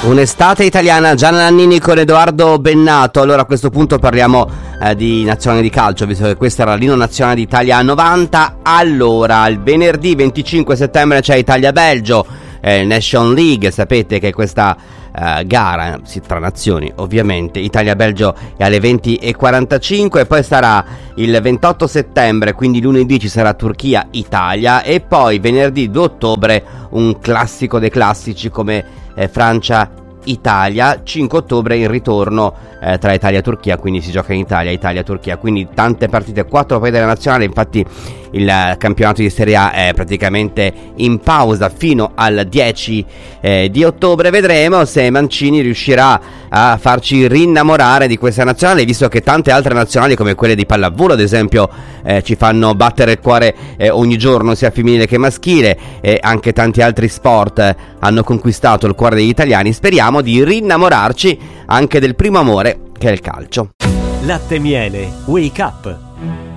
Un'estate italiana, Gianna Nannini con Edoardo Bennato. Allora a questo punto parliamo di nazionale di calcio, visto che questa era l'inno nazionale d'Italia 90. Allora, il venerdì 25 settembre c'è Italia-Belgio, Nation League, sapete che questa gara tra nazioni, ovviamente. Italia-Belgio è alle 20:45 e poi sarà il 28 settembre, quindi lunedì ci sarà Turchia-Italia e poi venerdì 2 ottobre un classico dei classici come Francia-Italia, 5 ottobre il ritorno tra Italia e Turchia, quindi si gioca in Italia, Italia-Turchia, quindi tante partite, 4 poi della nazionale. Infatti il campionato di Serie A è praticamente in pausa fino al 10 di ottobre. Vedremo se Mancini riuscirà a farci rinnamorare di questa nazionale, visto che tante altre nazionali come quelle di pallavolo ad esempio ci fanno battere il cuore ogni giorno, sia femminile che maschile, e anche tanti altri sport hanno conquistato il cuore degli italiani. Speriamo di rinnamorarci anche del primo amore che è il calcio. Latte Miele Wake Up.